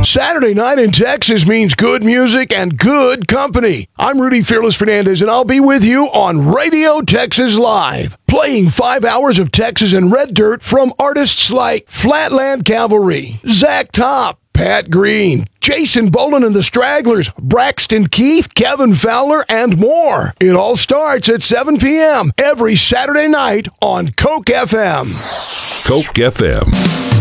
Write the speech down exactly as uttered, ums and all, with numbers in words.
Saturday night in Texas means good music and good company. I'm Rudy Fearless Fernandez, and I'll be with you on Radio Texas Live, playing five hours of Texas and Red Dirt from artists like Flatland Cavalry, Zach Top, Pat Green, Jason Boland and the Stragglers, Braxton Keith, Kevin Fowler, and more. It all starts at seven p.m. every Saturday night on Coke F M. Coke F M.